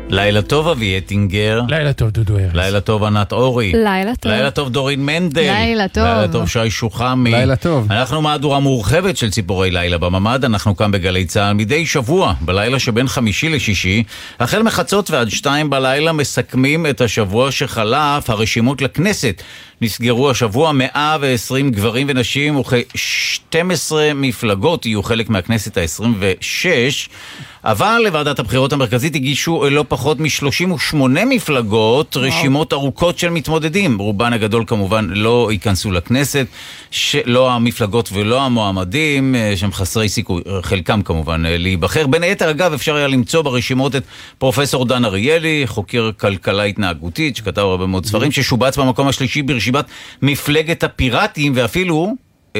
לילה טוב אבי אטינגר. לילה טוב דודו ארז. לילה טוב ענת אורי. לילה טוב. לילה טוב דורין מנדל. לילה טוב. לילה טוב שי שוחמי. לילה טוב. אנחנו מהדורה מורחבת של ציפורי לילה בממד. אנחנו כאן בגלי צהל מדי שבוע, בלילה שבין חמישי לשישי. החל מחצות ועד 2 בלילה מסכמים את השבוע שחלף. הרשימות לכנסת נסגרו השבוע. 120 גברים ונשים וכ-12 מפלגות יהיו חלק מהכנסת ה-26. אבל לוועדת הבחירות המרכזית הגישו לא פחות מ-38 מפלגות, רשימות ארוכות של מתמודדים. רובן הגדול כמובן לא ייכנסו לכנסת, לא המפלגות ולא המועמדים, שהם חסרי סיכוי, חלקם כמובן להיבחר. בין היתר אגב אפשר היה למצוא ברשימות את פרופסור דן אריאלי, חוקר כלכלה התנהגותית, שכתב הרבה מאוד ספרים, ששובץ במקום השלישי ברשימת מפלגת הפיראטים, ואפילו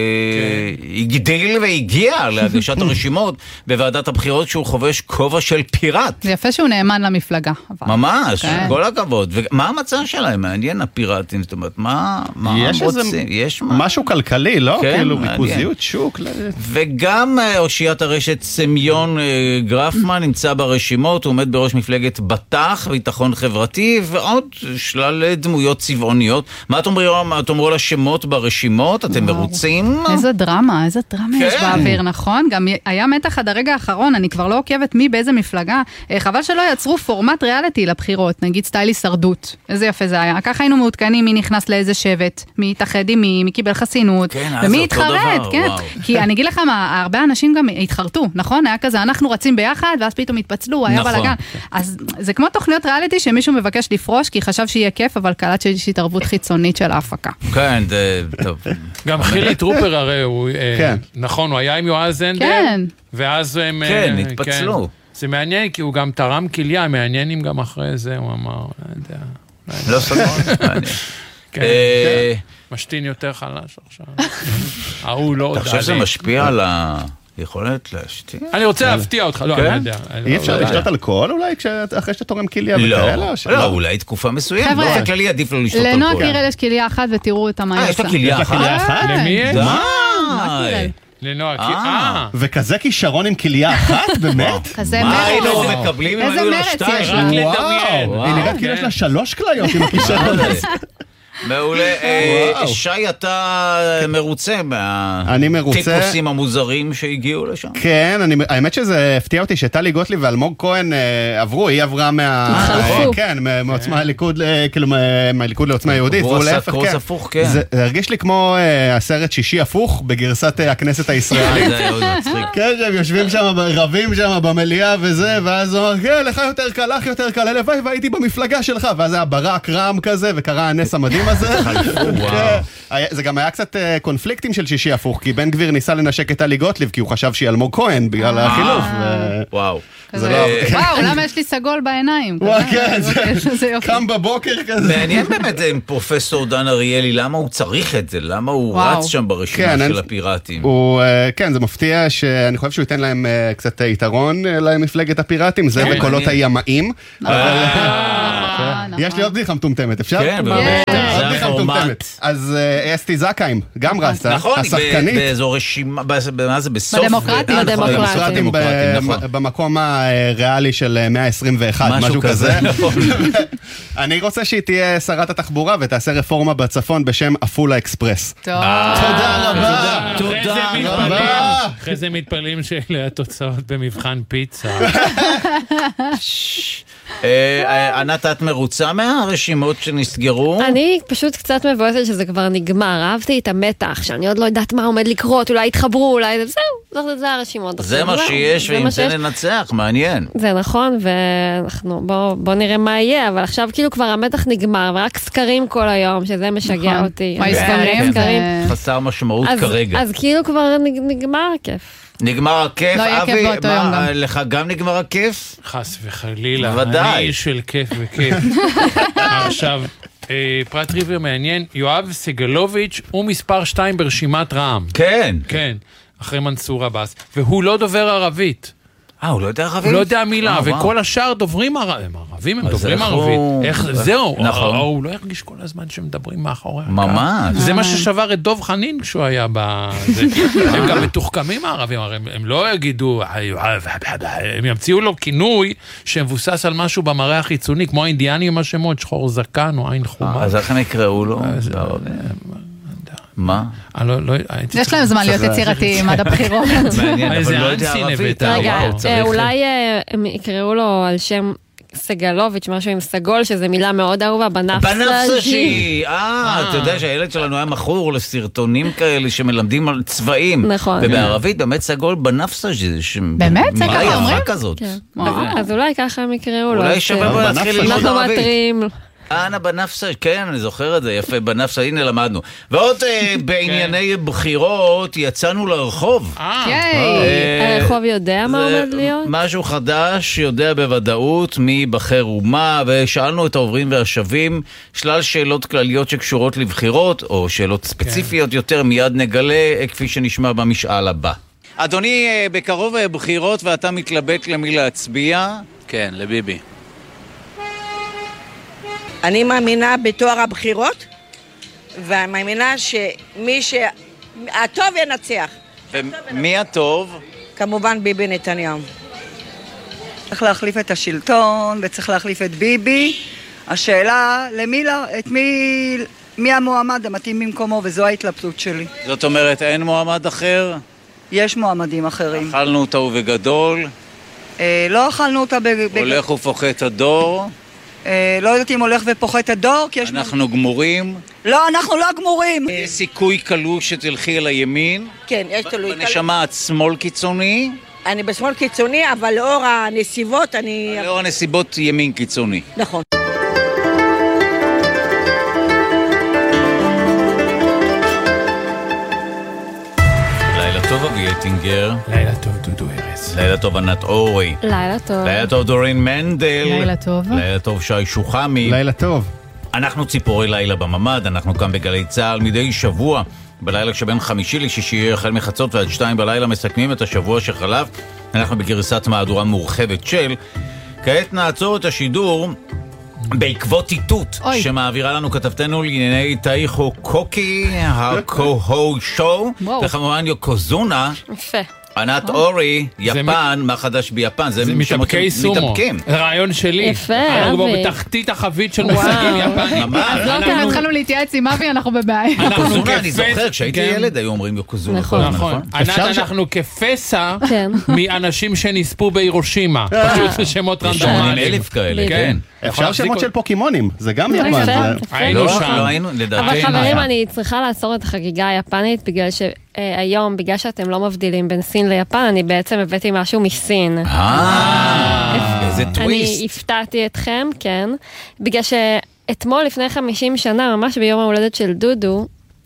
הגדיל והגיע להגשת הרשימות בוועדת הבחירות שהוא חובש כובע של פיראט. זה יפה שהוא נאמן למפלגה. ממש, כל הכבוד. ומה המצע שלהם? מעניין הפיראטים, זאת אומרת, מה רוצים? יש משהו כלכלי, לא? כאילו ריכוזיות, שוק. וגם אושיית הרשת סמיון גרפמן נמצא ברשימות, הוא עומד בראש מפלגת ביטחון חברתי, ועוד שלל דמויות צבעוניות. מה אתם אומרים על השמות ברשימות? אתם מרוצים? איזה דרמה יש באוויר, נכון? גם היה מתח עד הרגע האחרון, אני כבר לא עוקבת מי באיזה מפלגה. חבל שלא יצרו פורמט ריאליטי לבחירות, נגיד סטייל הישרדות. איזה יפה זה היה. ככה היינו מעודכנים מי נכנס לאיזה שבט, מי התאחד עם מי קיבל חסינות, ומי התחרט, כן. כי אני אגיד לך מה, הרבה אנשים גם התחרטו, נכון? היה כזה, אנחנו רצים ביחד, ואז פתאום התפצלו, היה בלגן. אז זה כמו תוכניות ריאליטי שמישהו מבקש לפרוש, כי חשב שיהיה כיף, אבל קלט שיש התערבות חיצונית של ההפקה. כן, זה טוב. גם חילי טרופר הרי הוא, נכון, הוא היה עם יועז הנדל, ואז הם... כן, התפצלו. זה מעניין, כי הוא גם תרם כליה, מעניין אם גם אחרי זה, הוא אמר, לא יודע. לא סגור, מעניין. כן, משתין יותר חלש עכשיו. הוא לא... אתה חושב שזה משפיע על היכולת להשתין? אני רוצה להפתיע אותך, לא, אני יודע. אי אפשר לשתות אלכוהול אולי, אחרי שאתה תורם כליה וכאלה? לא, אולי תקופה מסוימת. באופן כללי עדיף לו לשתות אלכוהול. לנועה קירל יש כליה אחת ותראו את מה יש לה כליה אחת? למי? די. לנועה, וכזה כישרון עם כליה אחת, באמת? כזה מה מרץ. היינו מקבלים אם היו לה 2? איזה מרץ יש לה. וואו, היא נראית כאילו יש לה 3 כליות עם הכישרון הזה. מעולה. שי, אתה מרוצה מהטיקוסים המוזרים שהגיעו לשם? כן, האמת שזה הפתיע אותי שטלי גוטליב ואלמוג כהן עברו, היא עברה מעוצמה הליכוד, כאילו מהליכוד לעוצמה יהודית, והוא להפך, כן. זה הרגיש לי כמו הסרט שישי הפוך בגרסת הכנסת הישראלית. כן, הם יושבים שם, רבים שם במליאה וזה, ואז הוא אומר, כן, לך יותר קל, לך יותר קל, הלוואי והייתי במפלגה שלך, ואז היה ברק רם כזה, וקרה הנס המדהים הזה. זה גם היה קצת קונפליקטים של שישי הפוך, כי בן גביר ניסה לנשק את טלי גוטליב, כי הוא חשב שהיא אלמוג כהן בגלל החילוף. וואו. וואו, למה יש לי סגול בעיניים? קם בבוקר כזה. מעניין באמת עם פרופסור דן אריאלי, למה הוא צריך את זה? למה הוא רץ שם ברשימה של הפיראטים? כן, זה מפתיע שאני חושב שהוא ייתן להם קצת יתרון למפלגת הפיראטים, זה בקולות הימאים. יש לי עוד בדיחה מטומטמת, אפשר? כן, זה הפורמט. אז אסתי זקיים, גם רצה, השחקנית. באיזו רשימה, מה זה, בסוף? בדמוקרטים. במקום הריאלי של 121, משהו כזה. אני רוצה שהיא תהיה שרת התחבורה ותעשה רפורמה בצפון בשם אפולה אקספרס. תודה רבה. תודה רבה. אחרי זה מתפלאים שאלה התוצאות במבחן פיצה. ענת, את מרוצה מהרשימות שנסגרו? אני פשוט קצת מבואסת שזה כבר נגמר. אהבתי את המתח, שאני עוד לא יודעת מה עומד לקרות, אולי יתחברו, אולי זהו, זה הרשימות. זה מה שיש, ואם זה ננצח, מעניין. זה נכון, ואנחנו, בוא נראה מה יהיה, אבל עכשיו כאילו כבר המתח נגמר, ורק סקרים כל היום, שזה משגע אותי. מה סקרים? חסר משמעות כרגע. אז כאילו כבר נגמר הכיף. נגמר הכיף, אבי, לך גם נגמר הכיף? חס וחלילה, ודאי. אני של כיף וכיף. עכשיו, פרט טריוויה מעניין, יואב סגלוביץ' הוא מספר 2 ברשימת רע"מ. כן. כן, אחרי מנסור עבאס, והוא לא דובר ערבית. הוא לא יודע ערבית? הוא לא יודע מילה, וכל השאר דוברים ערבים, הם דוברים ערבית. זהו, הוא לא ירגיש כל הזמן שמדברים מאחורי הקו. ממש. זה מה ששבר את דוב חנין כשהוא היה בזה. הם גם מתוחכמים הערבים, הם לא יגידו, הם ימציאו לו כינוי שמבוסס על משהו במראה החיצוני, כמו האינדיאנים השמות, שחור זקן או עין חומה. אז איך הם יקראו לו? מה? יש להם זמן להיות יצירתיים עד הבחירות. מעניין, אבל לא יודע ערבית. רגע, אולי הם יקראו לו על שם סגלוביץ', משהו עם סגול, שזו מילה מאוד אהובה, בנפסג'י. אתה יודע שהילד שלנו היה מכור לסרטונים כאלה שמלמדים על צבעים. נכון. ובערבית באמת סגול בנפסג'י. באמת? זה ככה אומרים? אז אולי ככה הם יקראו לו. אולי שווה בוא נתחיל ללמוד אנחנו ערבית. מטרים. אנה בנפסה, כן, אני זוכר את זה, יפה, בנפסה, הנה למדנו. ועוד בענייני בחירות, יצאנו לרחוב. הרחוב יודע מה עומד להיות? משהו חדש, יודע בוודאות מי בחר ומה, ושאלנו את העוברים והשבים, שלל שאלות כלליות שקשורות לבחירות, או שאלות ספציפיות יותר, מיד נגלה, כפי שנשמע במשאל הבא. אדוני, בקרוב בחירות ואתה מתלבט למי להצביע? כן, לביבי. אני מאמינה בתואר הבחירות, ואני מאמינה שהטוב ינצח. ומי הטוב? כמובן ביבי נתניהו. צריך להחליף את השלטון וצריך להחליף את ביבי. השאלה מי המועמד המתאים במקומו, וזו ההתלבטות שלי. זאת אומרת, אין מועמד אחר? יש מועמדים אחרים. אכלנו אותה ובגדול? לא אכלנו אותה הולך ופוחת הדור? לא יודעת אם הולך ופוחת הדור, כי יש... אנחנו גמורים? לא, אנחנו לא גמורים. יש סיכוי קלוש שתלכי אל הימין? כן, יש תלוי. בנשמה את שמאל קיצוני? אני בשמאל קיצוני, אבל לאור הנסיבות אני... לאור הנסיבות ימין קיצוני. נכון. לילה טוב אבי אטינגר. לילה טוב דודו ארז. לילה טוב ענת אורי. לילה טוב. לילה טוב דורין מנדל. לילה טוב. לילה טוב שי שוחמי. לילה טוב. אנחנו ציפורי לילה בממד, אנחנו כאן בגלי צהל מדי שבוע. בלילה שבין חמישי לשישי, החל מחצות ועד 2 בלילה, מסכמים את השבוע שחלף. אנחנו בגרסת מהדורה מורחבת של. כעת נעצור את השידור בעקבות איתות שמעבירה לנו כתבתנו לענייני תאיכו קוקי, הקו-הו שואו, וכמובן יוקוזונה. יפה. ענת אורי, יפן, מה חדש ביפן? זה מתאבקי סומו. רעיון שלי. יפה, אנחנו כבר אבי. בתחתית החבית של מושגים יפנים. ממש. אז לא כאן התחלנו להתייעץ עם אבי, אנחנו בבעיה. יוקוזונה, אני זוכר, כשהייתי ילד היו אומרים יוקוזונה. נכון. ענת, אנחנו כפסע מאנשים שנספו בהירושימה. פשוט שמות רנדומליים. 80,000 כאלה, כן. אפשר שמות של פוקימונים, זה גם יפן. היינו שם. אבל חברים, אני צריכה לעצור את החגיגה היפנית, בגלל שהיום, בגלל שאתם לא מבדילים בין סין ליפן, אני בעצם הבאתי משהו מסין. איזה טוויסט. אני הפתעתי אתכם, כן. בגלל שאתמול לפני 50 שנה, ממש ביום ההולדת של דודו,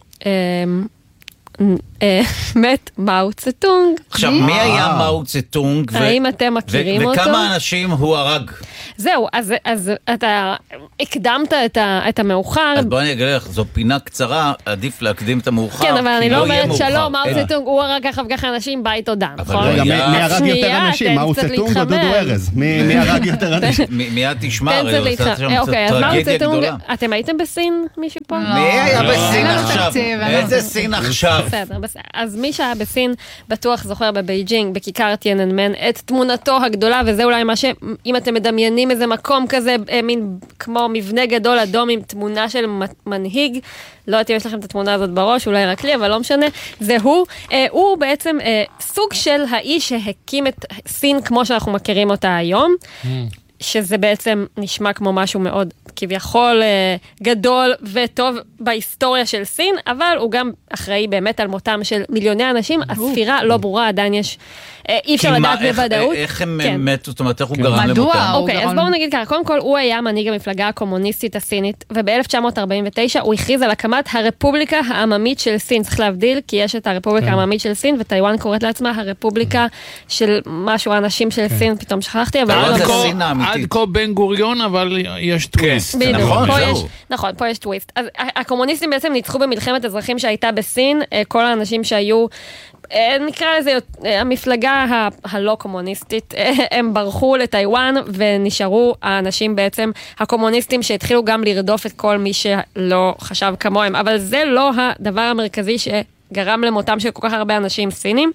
מת מאו צטונג. עכשיו, מי היה מאו צטונג? האם אתם מכירים אותו? וכמה אנשים הוא הרג? זהו, אז אתה הקדמת את המאוחר. אז בואי אני אגלה לך, זו פינה קצרה, עדיף להקדים את המאוחר. כן, אבל אני לא אומרת שלום, מאו צטונג, הוא הרג ככה וככה אנשים, ביי תודה. רגע, מי הרג יותר אנשים? מאו צטונג או דודו ארז? מי הרג יותר אנשים? מיד תשמע, אוקיי, אז מאו צטונג, אתם הייתם בסין מישהו פה? מי היה בסין עכשיו? איזה סין עכשיו? בסדר. אז מי שהיה בסין בטוח זוכר בבייג'ינג, בכיכר טיאננמן, את תמונתו הגדולה, וזה אולי מה שאם אתם מדמיינים איזה מקום כזה, מין כמו מבנה גדול אדום עם תמונה של מנהיג, לא יודעת אם יש לכם את התמונה הזאת בראש, אולי רק לי, אבל לא משנה, זה הוא בעצם סוג של האיש שהקים את סין כמו שאנחנו מכירים אותה היום, שזה בעצם נשמע כמו משהו מאוד כביכול גדול וטוב בהיסטוריה של סין, אבל הוא גם אחראי באמת על מותם של מיליוני אנשים, הספירה לא ברורה, עדיין יש, אי אפשר לדעת בוודאות. איך הם מתו, זאת אומרת, איך הוא גרם למותם? אוקיי, אז בואו נגיד ככה, קודם כל הוא היה מנהיג המפלגה הקומוניסטית הסינית, וב-1949 הוא הכריז על הקמת הרפובליקה העממית של סין, צריך להבדיל, כי יש את הרפובליקה העממית של סין, וטיואן קוראת לעצמה הרפובליקה של משהו, האנשים של סין, פתאום שכחתי, אבל עד כה בן גוריון, אבל יש טוויסט. נכון, פה יש טוויסט. אז הקומוניסטים בעצם ניצחו במלחמת אזרחים שהייתה בסין, כל האנשים שהיו נקרא לזה, המפלגה הלא קומוניסטית, הם ברחו לטיואן ונשארו האנשים בעצם הקומוניסטים שהתחילו גם לרדוף את כל מי שלא חשב כמוהם, אבל זה לא הדבר המרכזי שגרם למותם של כל כך הרבה אנשים סינים.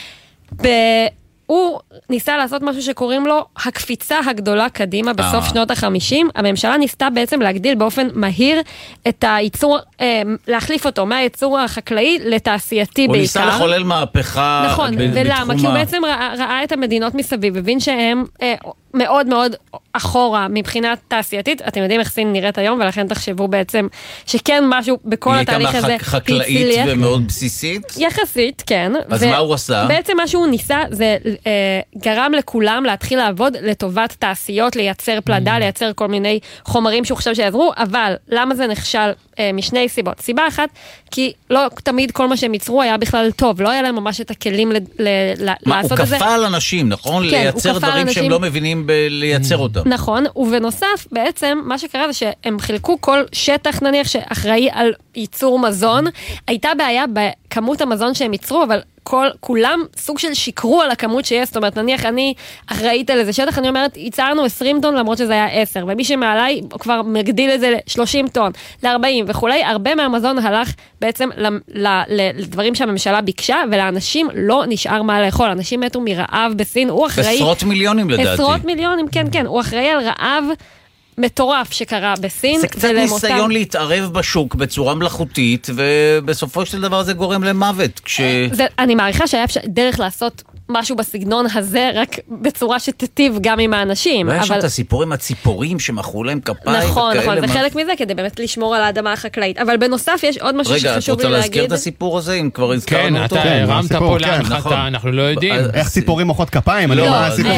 הוא ניסה לעשות משהו שקוראים לו הקפיצה הגדולה קדימה בסוף שנות ה-50. הממשלה ניסתה בעצם להגדיל באופן מהיר את הייצור, להחליף אותו מהייצור החקלאי לתעשייתי בעיקר. הוא ניסה לחולל מהפכה. נכון, ולמה? כי הוא בעצם ראה את המדינות מסביב, הבין שהם מאוד מאוד אחורה מבחינת תעשייתית. אתם יודעים איך סין נראית היום, ולכן תחשבו בעצם שכן משהו בכל התהליך הזה. היא הייתה חקלאית ומאוד בסיסית? יחסית, כן. אז מה הוא עשה? בעצם מה שהוא ניסה זה גרם לכולם להתחיל לעבוד לטובת תעשיות, לייצר פלדה, לייצר כל מיני חומרים שהוא חושב שיעזרו, אבל למה זה נכשל? משני סיבות. סיבה אחת, כי לא תמיד כל מה שהם ייצרו היה בכלל טוב, לא היה להם ממש את הכלים לעשות את זה. הוא כפה על אנשים, נכון? לייצר דברים שהם לא מבינים לייצר אותם. נכון, ובנוסף, בעצם, מה שקרה זה שהם חילקו כל שטח, נניח, שאחראי על ייצור מזון. הייתה בעיה בכמות המזון שהם ייצרו, אבל כולם סוג של שיקרו על הכמות שיש, זאת אומרת, נניח אני אחראית על איזה שטח, אני אומרת, ייצרנו 20 טון למרות שזה היה 10, ומי שמעליי כבר מגדיל את זה ל-30 טון, ל-40 וכולי, הרבה מהמזון הלך בעצם לדברים שהממשלה ביקשה, ולאנשים לא נשאר מה לאכול, אנשים מתו מרעב בסין, הוא אחראי... עשרות מיליונים לדעתי. עשרות מיליונים, כן, כן, הוא אחראי על רעב מטורף שקרה בסין. זה קצת ניסיון להתערב בשוק בצורה מלאכותית, ובסופו של דבר זה גורם למוות. אני מעריכה שהיה דרך לעשות משהו בסגנון הזה, רק בצורה שתטיב גם עם האנשים. לא היה שם את הסיפור עם הציפורים שמחאו להם כפיים. נכון, נכון, זה חלק מזה, כדי באמת לשמור על האדמה החקלאית. אבל בנוסף יש עוד משהו שחשוב לי להגיד. רגע, את רוצה להזכיר את הסיפור הזה, אם כבר הזכרנו אותו? כן, אתה הרמת פה להנחתה, אנחנו לא יודעים. איך ציפורים מוחאות כפיים? לא,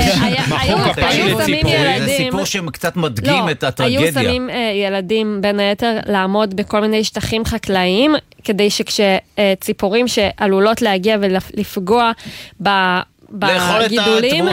היו שמים ילדים. זה סיפור שקצת מדגים את הטרגדיה. היו שמים ילדים בין היתר לעמוד בכל מיני שטחים חקלאיים, כדי שכשציפורים שעלולות להגיע ולפגוע בגידולים,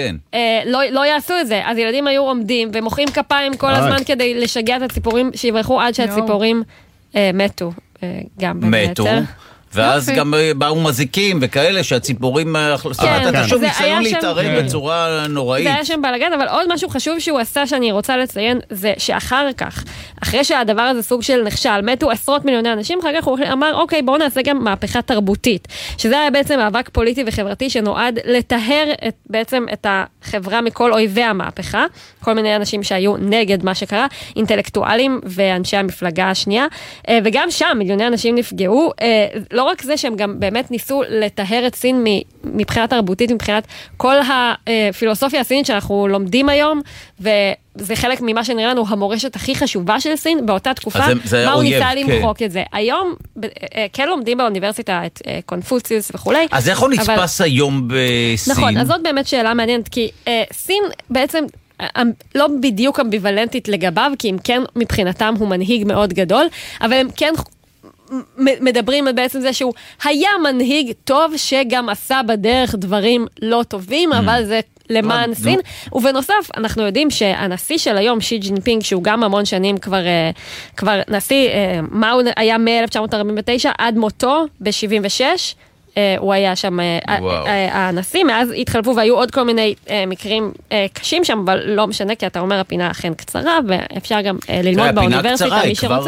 לא יעשו את זה. אז ילדים היו עומדים ומוחאים כפיים כל הזמן כדי לשגע את הציפורים שיברחו עד שהציפורים מתו. מתו. ואז גם באו מזיקים וכאלה שהציפורים... אתה שוב ניסיון להתערב בצורה נוראית. זה היה שם בלגן, אבל עוד משהו חשוב שהוא עשה שאני רוצה לציין, זה שאחר כך, אחרי שהדבר הזה סוג של נכשל, מתו עשרות מיליוני אנשים, אחר כך הוא אמר, אוקיי, בואו נעשה גם מהפכה תרבותית. שזה היה בעצם מאבק פוליטי וחברתי שנועד לטהר בעצם את החברה מכל אויבי המהפכה, כל מיני אנשים שהיו נגד מה שקרה, אינטלקטואלים ואנשי המפלגה השנייה, וגם שם מיליוני אנשים נפגעו, לא רק זה שהם גם באמת ניסו לטהר את סין מבחינת תרבותית, מבחינת כל הפילוסופיה הסינית שאנחנו לומדים היום, וזה חלק ממה שנראה לנו המורשת הכי חשובה של סין, באותה תקופה, מה הוא ניסה למחוק את זה. היום, כן לומדים באוניברסיטה את קונפוציוס וכולי. אז איך הוא נתפס היום בסין? נכון, אז זאת באמת שאלה מעניינת, כי סין בעצם... לא בדיוק אמביוולנטית לגביו, כי הם כן מבחינתם הוא מנהיג מאוד גדול, אבל הם כן מדברים על בעצם זה שהוא היה מנהיג טוב שגם עשה בדרך דברים לא טובים, אבל זה למען סין. ובנוסף, אנחנו יודעים שהנשיא של היום, שי ג'ינפינג, שהוא גם המון שנים כבר נשיא, מה הוא היה מ-1949 עד מותו ב-76, הוא היה שם הנשיא, מאז התחלפו והיו עוד כל מיני מקרים קשים שם, אבל לא משנה, כי אתה אומר הפינה אכן קצרה, ואפשר גם ללמוד באוניברסיטה, מי שרוצה.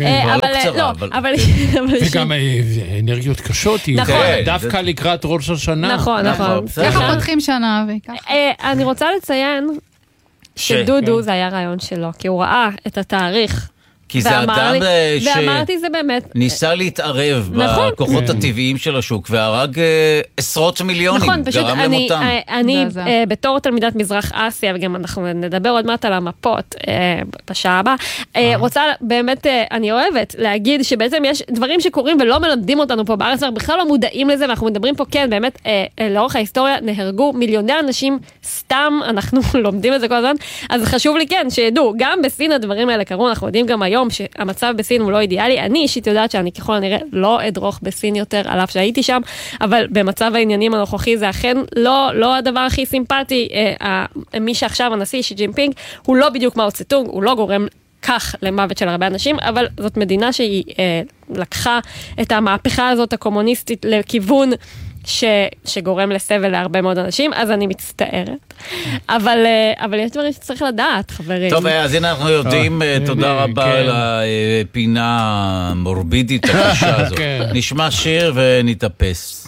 וגם אנרגיות קשות, דווקא לקראת ראש השנה. נכון, נכון. ככה פותחים שנה וככה. אני רוצה לציין שדודו זה היה רעיון שלו, כי הוא ראה את התאריך, כי זה אדם ואמרתי זה באמת ניסה להתערב בכוחות הטבעיים של השוק והרג עשרות מיליונים. נכון, פשוט אני בתור תלמידת מזרח אסיה, וגם אנחנו נדבר עוד מעט על המפות בשעה הבאה, רוצה באמת, אני אוהבת להגיד שבעצם יש דברים שקורים ולא מלמדים אותנו פה בארץ, אנחנו בכלל לא מודעים לזה, ואנחנו מדברים פה כן, באמת לאורך ההיסטוריה נהרגו מיליוני אנשים סתם, אנחנו לומדים את זה כל הזמן, אז חשוב לי כן, שידעו, גם בסין הדברים האלה קרו, אנחנו יודעים גם היום שהמצב בסין הוא לא אידיאלי. אני אישית יודעת שאני ככל הנראה לא אדרוך בסין יותר, על אף שהייתי שם, אבל במצב העניינים הנוכחי זה אכן לא הדבר הכי סימפטי. מי שעכשיו הנשיא שי ג'ינפינג, הוא לא בדיוק מאו צטונג, הוא לא גורם כך למוות של הרבה אנשים, אבל זאת מדינה שהיא לקחה את המהפכה הזאת הקומוניסטית לכיוון שגורם לסבל להרבה מאוד אנשים, אז אני מצטערת. אבל יש דברים שצריך לדעת, חברים. טוב, אז הנה אנחנו יודעים, תודה רבה על הפינה המורבידית הקשה הזאת. נשמע שיר ונתאפס.